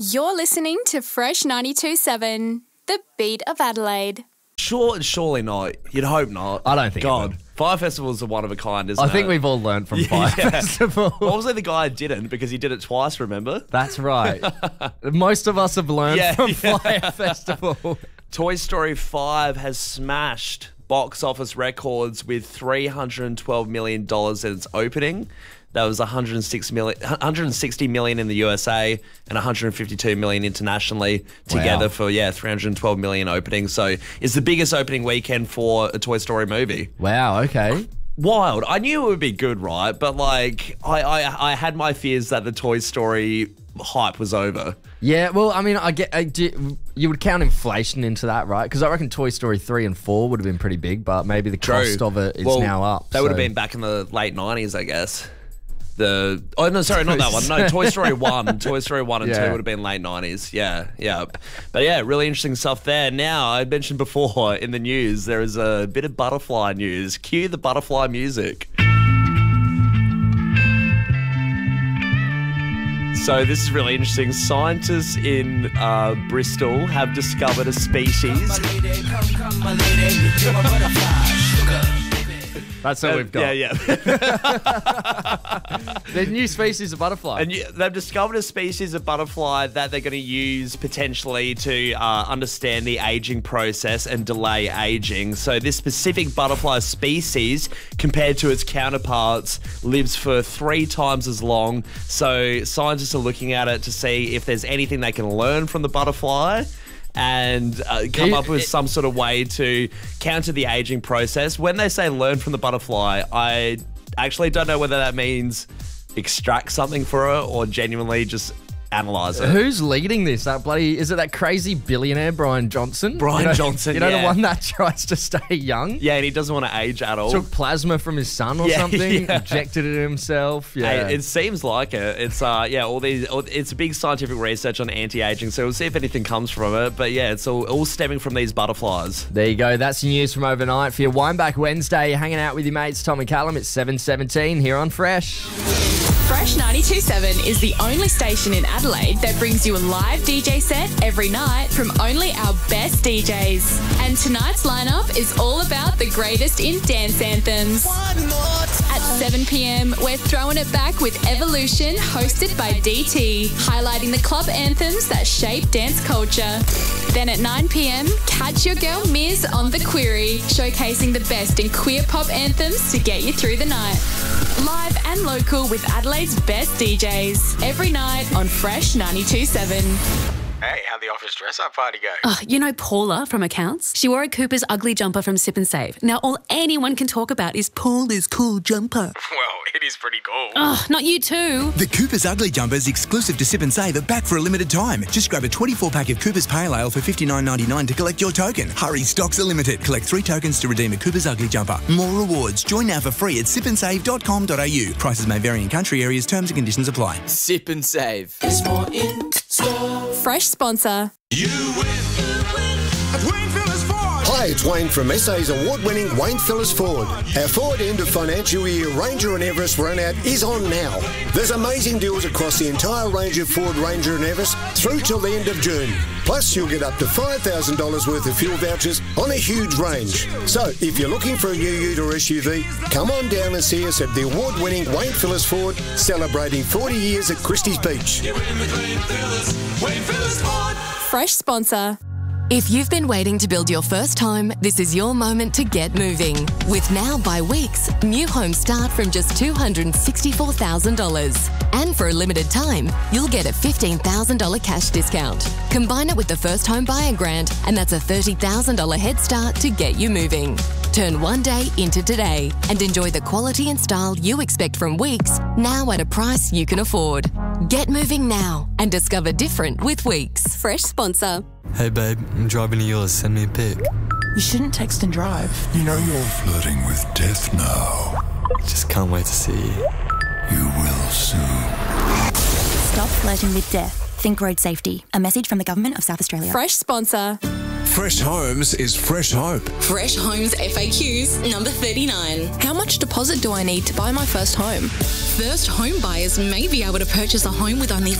You're listening to Fresh 92.7, the beat of Adelaide. Surely not. You'd hope not. I don't think God, Fire Festival's a one of a kind, isn't I it? think we've all learned from Fire Festival. Obviously the guy didn't because he did it twice, remember? That's right. Most of us have learned from Fire Festival. Toy Story 5 has smashed box office records with $312 million in its opening. That was $160 million in the USA and $152 million internationally together for, $312 million opening. So it's the biggest opening weekend for a Toy Story movie. Wow, okay. Wild. I knew it would be good, right? But like, I had my fears that the Toy Story hype was over. Yeah, well, I mean, you would count inflation into that, right? Because I reckon Toy Story 3 and 4 would have been pretty big, but maybe the cost of it is now up. They would have been back in the late 90s, I guess. Not that one. No, Toy Story 1. Toy Story 1 and 2 would have been late 90s. Yeah. But yeah, really interesting stuff there. Now, I mentioned before in the news, there is a bit of butterfly news. Cue the butterfly music. So this is really interesting. Scientists in Bristol have discovered a species. That's what we've got. Yeah. There's new species of butterfly. And they've discovered a species of butterfly that they're going to use potentially to understand the aging process and delay aging. So this specific butterfly species, compared to its counterparts, lives for 3 times as long. So scientists are looking at it to see if there's anything they can learn from the butterfly and come up with some sort of way to counter the aging process. When they say learn from the butterfly, I actually don't know whether that means extract something for her or genuinely just analyse it. Who's leading this? Is it that crazy billionaire Brian Johnson? Johnson, the one that tries to stay young? Yeah, and he doesn't want to age at all. Took plasma from his son or something, injected it in himself. Yeah, hey, it seems like it. It's it's a big scientific research on anti-aging, so we'll see if anything comes from it. But yeah, it's all stemming from these butterflies. There you go. That's your news from overnight. For your Wineback Wednesday, you're hanging out with your mates Tom and Callum. It's 7:17 here on Fresh. Fresh 92.7 is the only station in Adelaide that brings you a live DJ set every night from only our best DJs. And tonight's lineup is all about the greatest in dance anthems. At 7 p.m, we're throwing it back with Evolution, hosted by DT, highlighting the club anthems that shape dance culture. Then at 9 p.m, catch your girl Miz on The Query, showcasing the best in queer pop anthems to get you through the night. Live and local with Adelaide's best DJs every night on Fresh 92.7. Hey, how'd the office dress-up party go? You know Paula from accounts? She wore a Cooper's ugly jumper from Sip and Save. Now all anyone can talk about is Paula's cool jumper. Well, it is pretty cool. Not you too. The Cooper's Ugly Jumpers exclusive to Sip and Save are back for a limited time. Just grab a 24-pack of Cooper's Pale Ale for $59.99 to collect your token. Hurry, stocks are limited. Collect 3 tokens to redeem a Cooper's Ugly Jumper. More rewards. Join now for free at sipandsave.com.au. Prices may vary in country areas. Terms and conditions apply. Sip and Save. There's more in store. Fresh sponsor. You win at Wayne Phillips Ford. Hi, it's Wayne from SA's award-winning Wayne Phillips Ford. Our Ford end of financial year Ranger and Everest run-out is on now. There's amazing deals across the entire range of Ford Ranger and Everest through till the end of June. Plus, you'll get up to $5,000 worth of fuel vouchers on a huge range. So, if you're looking for a new ute or SUV, come on down and see us at the award-winning Wayne Phillips Ford, celebrating 40 years at Christie's Beach. Wayne Phillips Ford. Fresh sponsor. If you've been waiting to build your first home, this is your moment to get moving. With Now by Weeks, new homes start from just $264,000. And for a limited time, you'll get a $15,000 cash discount. Combine it with the First Home Buyer Grant, and that's a $30,000 head start to get you moving. Turn one day into today and enjoy the quality and style you expect from Weeks, now at a price you can afford. Get moving now and discover different with Weeks. Fresh sponsor. Hey babe, I'm driving to yours. Send me a pic. You shouldn't text and drive. You know you're flirting with death now. Just can't wait to see you. You will soon. Stop flirting with death. Think road safety. A message from the Government of South Australia. Fresh sponsor. Fresh Homes is fresh hope. Fresh Homes FAQs number 39. How much deposit do I need to buy my first home? First home buyers may be able to purchase a home with only